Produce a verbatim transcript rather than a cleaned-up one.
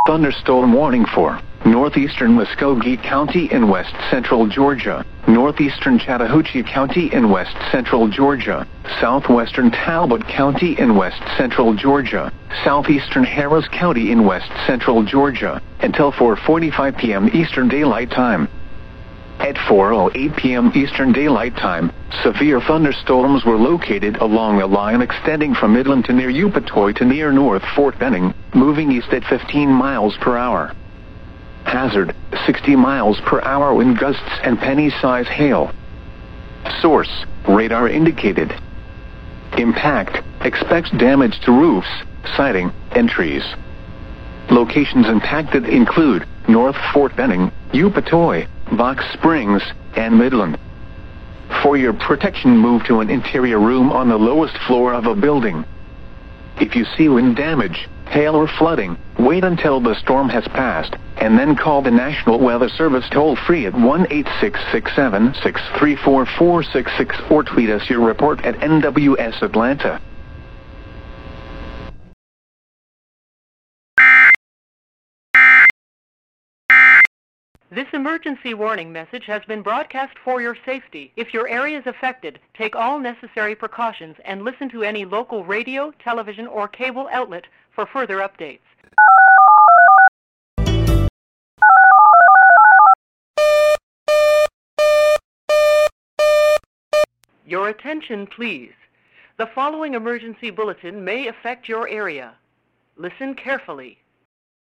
Thunderstorm warning for northeastern Muskogee County in west central Georgia, northeastern Chattahoochee County in west central Georgia, southwestern Talbot County in west central Georgia, southeastern Harris County in west central Georgia, until four forty-five p m Eastern Daylight Time. At four oh eight p m Eastern Daylight Time, severe thunderstorms were located along a line extending from Midland to near Eupatoy to near North Fort Benning, moving east at fifteen miles per hour. Hazard, sixty miles per hour wind gusts and penny-size hail. Source, radar indicated. Impact, expects damage to roofs, siding, and trees. Locations impacted include North Fort Benning, Eupatoy, Box Springs, and Midland. For your protection, move to an interior room on the lowest floor of a building. If you see wind damage, hail or flooding, wait until the storm has passed, and then call the National Weather Service toll-free at one eight six six seven, six three four, four six six or tweet us your report at N W S Atlanta. This emergency warning message has been broadcast for your safety. If your area is affected, take all necessary precautions and listen to any local radio, television, or cable outlet for further updates. Your attention, please. The following emergency bulletin may affect your area. Listen carefully.